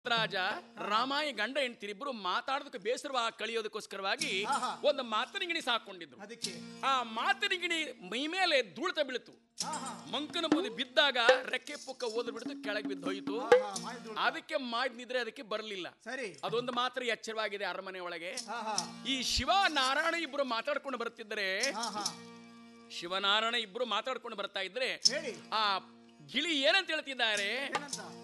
ರಾಜ ರಾಮಾಯ ಗಂಡ ಹೆಂಡತಿರಿಬ್ಬರು ಮಾತಾಡೋದಕ್ಕೆ ಬೇಸರ ಕಳಿಯೋದಕ್ಕೋಸ್ಕರವಾಗಿ ಒಂದು ಮಾತನಿಗಿಣಿ ಸಾಕೊಂಡಿದ್ರು. ಆ ಮಾತನಿಗಿಣಿ ಮೈ ಮೇಲೆ ಧೂಳ್ತ ಬೀಳಿತು. ಮಂಕನ ಬುದ್ಧಿ ಬಿದ್ದಾಗ ರೆಕ್ಕೆ ಪುಕ್ಕ ಓದ್ ಬಿಡ್ತು, ಕೆಳಗೆ ಬಿದ್ದು ಹೋಯಿತು. ಅದಕ್ಕೆ ಮಾಡಿದ್ರೆ ಅದಕ್ಕೆ ಬರಲಿಲ್ಲ. ಅದೊಂದು ಮಾತ್ರ ಎಚ್ಚರವಾಗಿದೆ ಅರಮನೆ ಒಳಗೆ. ಈ ಶಿವ ನಾರಾಯಣ ಇಬ್ರು ಮಾತಾಡ್ಕೊಂಡು ಬರ್ತಿದ್ರೆ, ಶಿವನಾರಾಯಣ ಇಬ್ರು ಮಾತಾಡ್ಕೊಂಡು ಬರ್ತಾ ಇದ್ರೆ ಆ ಗಿಳಿ ಏನಂತ ಹೇಳ್ತಿದ್ದಾರೆ?